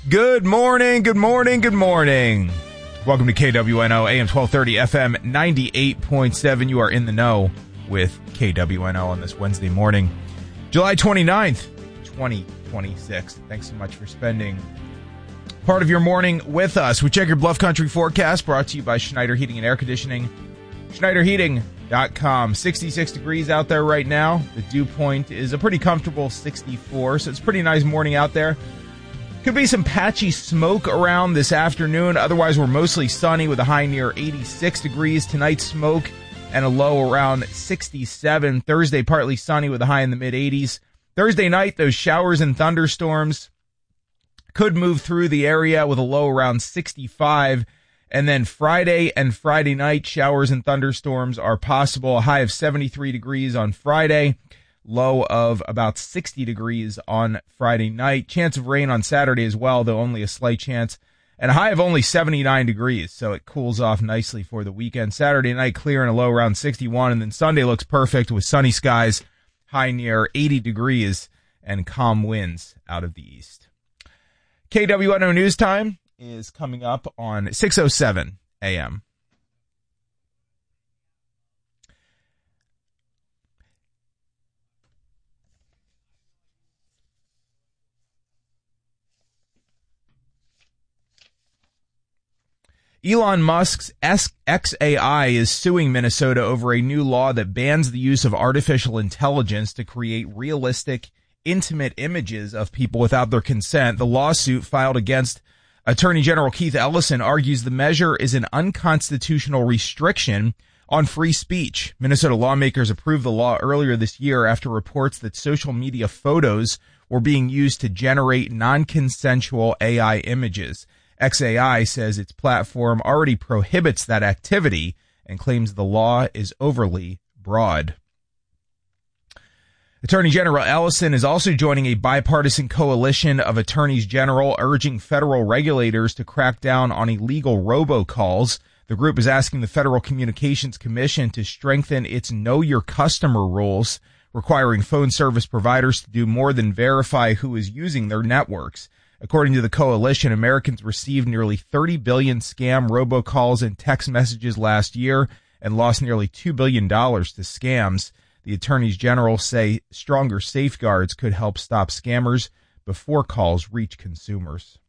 Good morning, good morning, good morning. Welcome to KWNO, AM 1230, FM 98.7. You are in the know with KWNO on this Wednesday morning, July 29th, 2026. Thanks so much for spending part of your morning with us. We check your Bluff Country forecast, brought to you by Schneider Heating and Air Conditioning. SchneiderHeating.com. 66 degrees out there right now. The dew point is a pretty comfortable 64, so it's a pretty nice morning out there. Could be some patchy smoke around this afternoon. Otherwise, we're mostly sunny with a high near 86 degrees. Tonight, smoke and a low around 67. Thursday, partly sunny with a high in the mid-80s. Thursday night, those showers and thunderstorms could move through the area with a low around 65. And then Friday and Friday night, showers and thunderstorms are possible. A high of 73 degrees on Friday. Low of about 60 degrees on Friday night. Chance of rain on Saturday as well, though only a slight chance. And a high of only 79 degrees, so it cools off nicely for the weekend. Saturday night clear and a low around 61, and then Sunday looks perfect with sunny skies, high near 80 degrees, and calm winds out of the east. KWNO News Time is coming up on 6:07 a.m. Elon Musk's xAI is suing Minnesota over a new law that bans the use of artificial intelligence to create realistic, intimate images of people without their consent. The lawsuit filed against Attorney General Keith Ellison argues the measure is an unconstitutional restriction on free speech. Minnesota lawmakers approved the law earlier this year after reports that social media photos were being used to generate non-consensual AI images. xAI says its platform already prohibits that activity and claims the law is overly broad. Attorney General Ellison is also joining a bipartisan coalition of attorneys general urging federal regulators to crack down on illegal robocalls. The group is asking the Federal Communications Commission to strengthen its Know Your Customer rules, requiring phone service providers to do more than verify who is using their networks. According to the coalition, Americans received nearly 30 billion scam robocalls and text messages last year and lost nearly $2 billion to scams. The attorneys general say stronger safeguards could help stop scammers before calls reach consumers.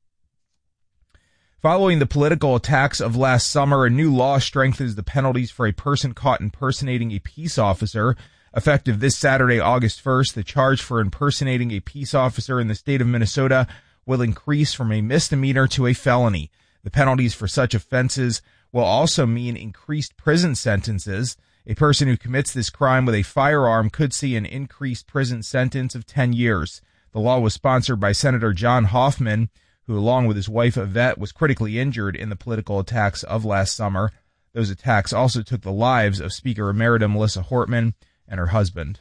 Following the political attacks of last summer, a new law strengthens the penalties for a person caught impersonating a peace officer. Effective this Saturday, August 1st, the charge for impersonating a peace officer in the state of Minnesota will increase from a misdemeanor to a felony. The penalties for such offenses will also mean increased prison sentences. A person who commits this crime with a firearm could see an increased prison sentence of 10 years. The law was sponsored by Senator John Hoffman, who, along with his wife Yvette, was critically injured in the political attacks of last summer. Those attacks also took the lives of Speaker Emerita Melissa Hortman and her husband.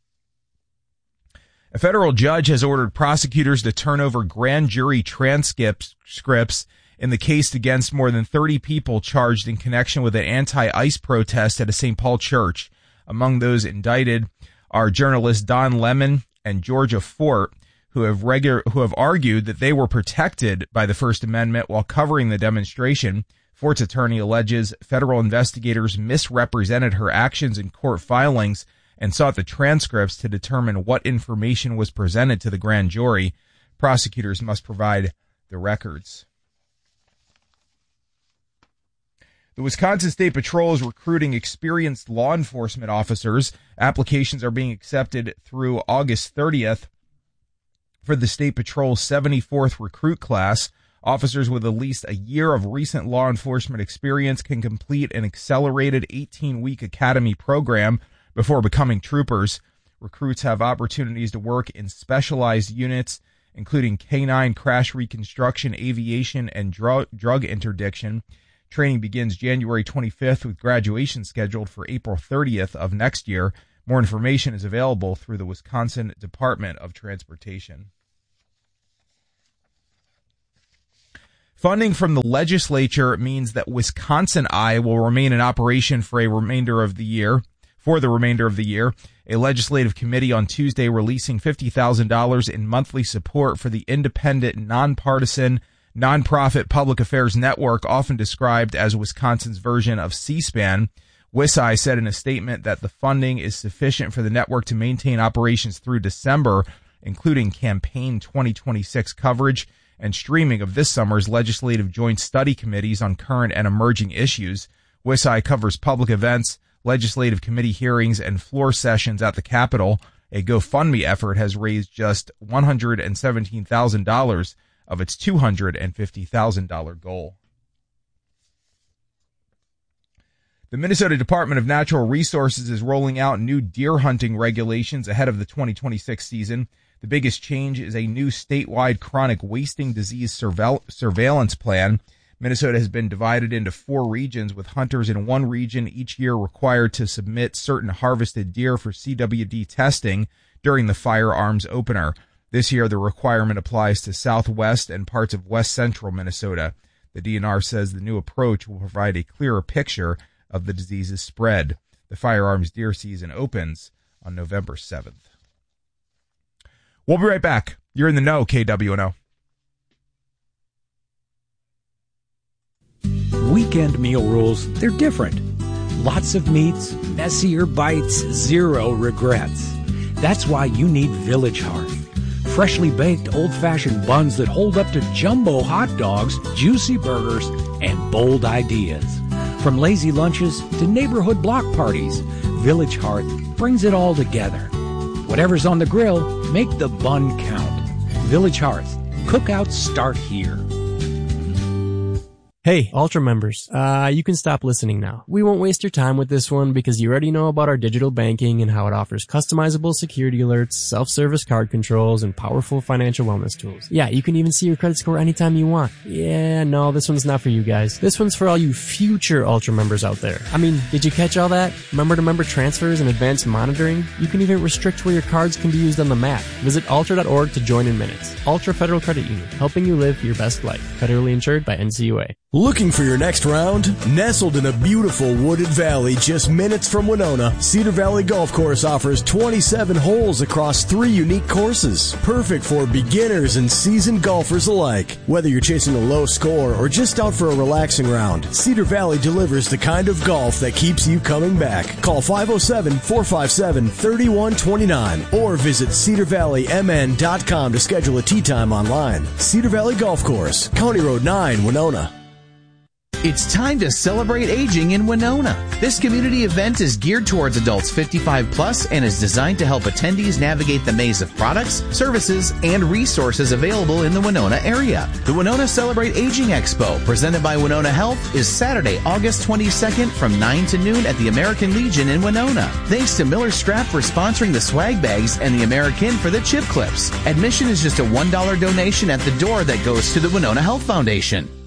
A federal judge has ordered prosecutors to turn over grand jury transcripts in the case against more than 30 people charged in connection with an anti-ICE protest at a St. Paul church. Among those indicted are journalists Don Lemon and Georgia Fort, who have argued that they were protected by the First Amendment while covering the demonstration. Fort's attorney alleges federal investigators misrepresented her actions in court filings and sought the transcripts to determine what information was presented to the grand jury. Prosecutors must provide the records. The Wisconsin State Patrol is recruiting experienced law enforcement officers. Applications are being accepted through August 30th for the State Patrol's 74th recruit class. Officers with at least a year of recent law enforcement experience can complete an accelerated 18-week academy program before becoming troopers. Recruits have opportunities to work in specialized units, including canine crash reconstruction, aviation, and drug interdiction. Training begins January 25th with graduation scheduled for April 30th of next year. More information is available through the Wisconsin Department of Transportation. Funding from the legislature means that Wisconsin Eye will remain in operation for a remainder of the year. for the remainder of the year. A legislative committee on Tuesday releasing $50,000 in monthly support for the independent, nonpartisan, nonprofit public affairs network, often described as Wisconsin's version of C-SPAN. WISI said in a statement that the funding is sufficient for the network to maintain operations through December, including campaign 2026 coverage and streaming of this summer's legislative joint study committees on current and emerging issues. WISI covers public events, legislative committee hearings, and floor sessions at the Capitol. A GoFundMe effort has raised just $117,000 of its $250,000 goal. The Minnesota Department of Natural Resources is rolling out new deer hunting regulations ahead of the 2026 season. The biggest change is a new statewide chronic wasting disease surveillance plan. Minnesota has been divided into 4 regions, with hunters in one region each year required to submit certain harvested deer for CWD testing during the firearms opener. This year, the requirement applies to southwest and parts of west central Minnesota. The DNR says the new approach will provide a clearer picture of the disease's spread. The firearms deer season opens on November 7th. We'll be right back. You're in the know, KWNO. Weekend meal rules, they're different. Lots of meats, messier bites, zero regrets. That's why you need Village Hearth. Freshly baked old-fashioned buns that hold up to jumbo hot dogs, juicy burgers, and bold ideas. From lazy lunches to neighborhood block parties, Village Hearth brings it all together. Whatever's on the grill, make the bun count. Village Hearth. Cookouts start here. Hey, Ultra members, you can stop listening now. We won't waste your time with this one because you already know about our digital banking and how it offers customizable security alerts, self-service card controls, and powerful financial wellness tools. Yeah, you can even see your credit score anytime you want. Yeah, no, this one's not for you guys. This one's for all you future Ultra members out there. I mean, did you catch all that? Member-to-member transfers and advanced monitoring? You can even restrict where your cards can be used on the map. Visit ultra.org to join in minutes. Ultra Federal Credit Union, helping you live your best life. Federally insured by NCUA. Looking for your next round? Nestled in a beautiful wooded valley just minutes from Winona, Cedar Valley Golf Course offers 27 holes across 3 unique courses. Perfect for beginners and seasoned golfers alike. Whether you're chasing a low score or just out for a relaxing round, Cedar Valley delivers the kind of golf that keeps you coming back. Call 507-457-3129 or visit cedarvalleymn.com to schedule a tee time online. Cedar Valley Golf Course, County Road 9, Winona. It's time to celebrate aging in Winona. This community event is geared towards adults 55 plus and is designed to help attendees navigate the maze of products, services, and resources available in the Winona area. The Winona Celebrate Aging Expo, presented by Winona Health, is Saturday, August 22nd from 9 to noon at the American Legion in Winona. Thanks to Miller Strap for sponsoring the swag bags and the American for the chip clips. Admission is just a $1 donation at the door that goes to the Winona Health Foundation.